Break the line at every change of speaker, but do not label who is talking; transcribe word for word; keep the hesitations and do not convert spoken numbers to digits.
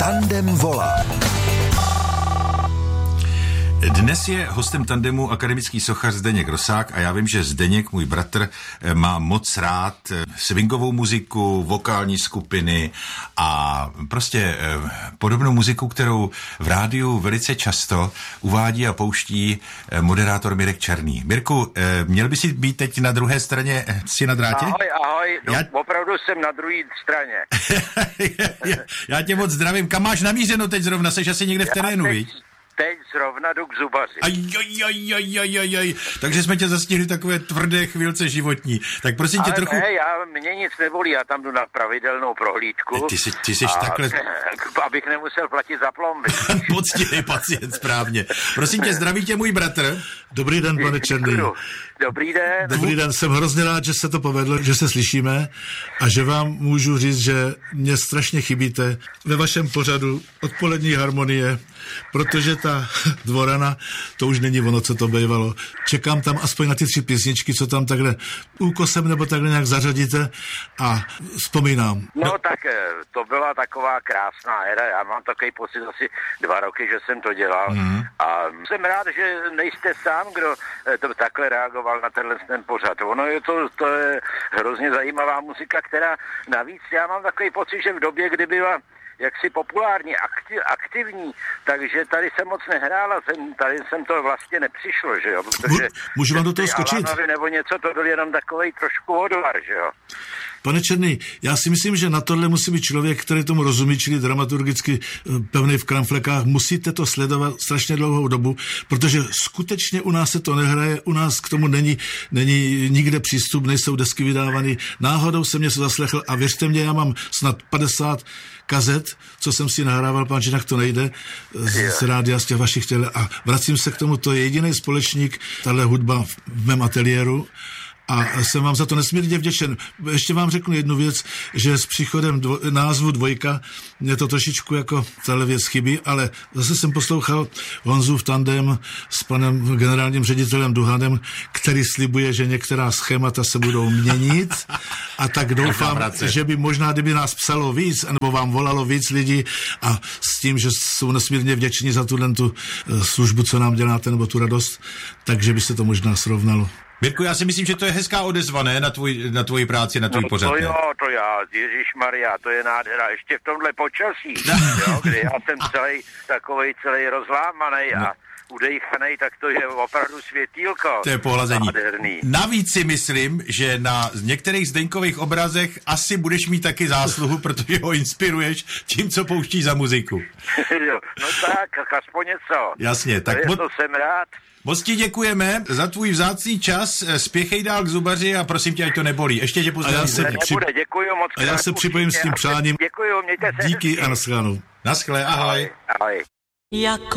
Tandem volá.
Dnes je hostem Tandemu akademický sochař Zdeněk Rosák a já vím, že Zdeněk, můj bratr, má moc rád swingovou muziku, vokální skupiny a prostě podobnou muziku, kterou v rádiu velice často uvádí a pouští moderátor Mirek Černý. Mirku, měl by si být teď na druhé straně, si na drátě?
Ahoj, ahoj, no,
já...
opravdu jsem na druhé straně.
Já tě moc zdravím. Kam máš namířeno teď zrovna? Seš asi někde v terénu, viď?
Teď zrovna jdu k zubaři.
Ajajajajajajaj. Takže jsme tě zastihli takové tvrdé chvilce životní. Tak prosím tě
Ale
trochu...
ne, já, mě nic nebolí, já tam jdu na pravidelnou prohlídku.
Ty jsi, ty jsi
a,
takhle...
Abych nemusel platit za plomby.
Poctivý pacient, správně. Prosím tě, zdraví tě můj bratr.
Dobrý den, pane Černý.
Dobrý den.
Dobrý den, jsem hrozně rád, že se to povedlo, že se slyšíme a že vám můžu říct, že mě strašně chybíte ve vašem pořadu Odpolední harmonie, protože ta dvorana, to už není ono, co to bývalo. Čekám tam aspoň na ty tři písničky, co tam takhle úkosem nebo takhle nějak zařadíte a vzpomínám.
No tak to byla taková krásná éra, já mám takový pocit asi dva roky, že jsem to dělal mm. a jsem rád, že nejste sám, kdo to takhle reagoval na tenhle ten pořad. Ono je to, to je hrozně zajímavá muzika, která navíc já mám takový pocit, že v době, kdy byla jaksi populární, aktiv, aktivní, takže tady jsem moc nehrála, jsem, tady jsem to vlastně nepřišlo, že jo, protože...
Můžu vám do toho skočit?
Alanovi nebo něco, to byl jenom takovej trošku odvar, že jo.
Pane Černý, já si myslím, že na tohle musí být člověk, který tomu rozumí, čili dramaturgicky pevný v kramflekách. Musíte to sledovat strašně dlouhou dobu, protože skutečně u nás se to nehraje, u nás k tomu není, není nikde přístup, nejsou desky vydávaný. Náhodou jsem něco zaslechl a věřte mě, já mám snad padesát kazet, co jsem si nahrával, pán Činak, to nejde, z, z rádia, z těch vašich těle. A vracím se k tomu, to je jediný společník, tahle hudba v mém ateliéru. A jsem vám za to nesmírně vděčen. Ještě vám řeknu jednu věc, že s příchodem dvo, názvu Dvojka mě to trošičku jako tahle věc chybí, ale zase jsem poslouchal Honzův tandem s panem generálním ředitelem Duhanem, který slibuje, že některá schémata se budou měnit a tak doufám, že by možná, kdyby nás psalo víc, nebo vám volalo víc lidí a s tím, že jsou nesmírně vděční za tuhle tu službu, co nám děláte, nebo tu radost, takže by se to možná srovnalo.
Mirku, já si myslím, že to je hezká odezva, ne? Na, tvůj, na tvoji práci, na tvůj
no,
pořad.
To jo, to já, Ježišmarja, to je nádhera. Ještě v tomhle počasí, jo, kdy já jsem celý takovej celý rozlámaný no. a udejchanej, tak to je opravdu světýlko.
To je pohlazení.
Nádherný.
Navíc si myslím, že na některých Zdeňkových obrazech asi budeš mít taky zásluhu, protože ho inspiruješ tím, co pouštíš za muziku.
jo, no tak, aspoň něco.
Jasně, tak
to,
mo-
to jsem rád.
Moc ti děkujeme za tvůj vzácný čas, spěchej dál k zubaři a prosím tě, ať to nebolí. Ještě tě pozdravím.
A já se,
nebude, děkuju moc.
A já se připojím s tím přáním.
Děkuju, mějte se.
Díky a naschledanou.
Naschle, ahoj.
Ahoj. ahoj.
Jak